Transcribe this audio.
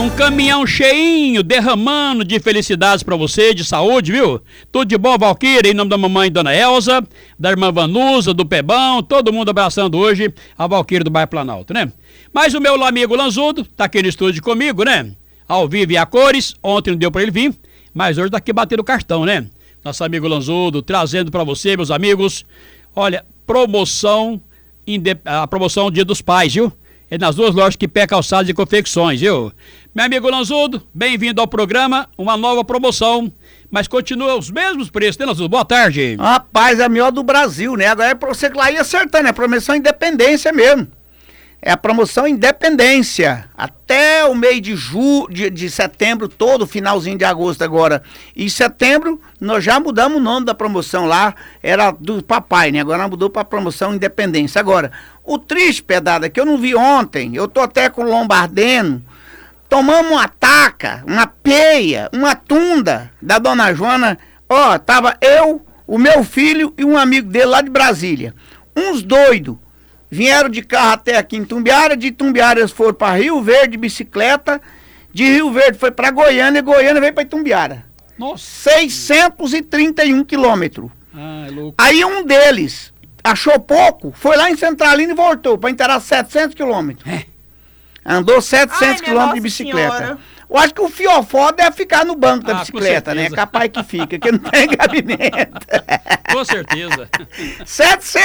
Um caminhão cheinho, derramando de felicidades pra você, de saúde, viu? Tudo de bom, Valquíria, em nome da mamãe Dona Elza, da irmã Vanusa, do Pebão, todo mundo abraçando hoje a Valquíria do bairro Planalto, né? Mas o meu amigo Lanzudo tá aqui no estúdio comigo, né? Ao vivo e a cores, ontem não deu pra ele vir, mas hoje tá aqui batendo o cartão, né? Nosso amigo Lanzudo trazendo pra você, meus amigos, olha, a promoção Dia dos Pais, viu? É nas duas lojas que pé calçados e confecções, viu? Meu amigo Lanzudo, bem-vindo ao programa, uma nova promoção, mas continua os mesmos preços, né, Lanzudo? Boa tarde. Rapaz, é a melhor do Brasil, né? Agora é pra você lá ir acertando, é a promoção Independência mesmo. É a promoção Independência, até o mês de setembro, todo finalzinho de agosto agora. Em setembro, nós já mudamos o nome da promoção lá, era do papai, né? Agora mudou para promoção Independência. Agora, o triste, pedada, que eu não vi ontem, eu tô até com o lombardeno, tomamos uma taca, uma peia, uma tunda da Dona Joana. Ó, tava eu, o meu filho e um amigo dele lá de Brasília. Uns doidos. Vieram de carro até aqui em Tumbiara, de Tumbiara eles foram para Rio Verde de bicicleta, de Rio Verde foi para Goiânia e Goiânia veio para Itumbiara. Nossa. 631 quilômetros. Ah, é louco. Aí um deles achou pouco, foi lá em Centralina e voltou para inteirar 700 quilômetros. Andou 700 quilômetros de bicicleta. Senhora. Eu acho que o fiofó deve ficar no banco da bicicleta, né? É capaz que fica, que não tem gabinete. Com certeza.